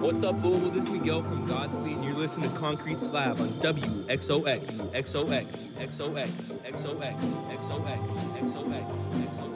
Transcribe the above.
What's up, Louisville? This is Miguel from Godspeed, and you're listening to Concrete Slab on WXOX, XOX, XOX, XOX, XOX, XOX, XOX.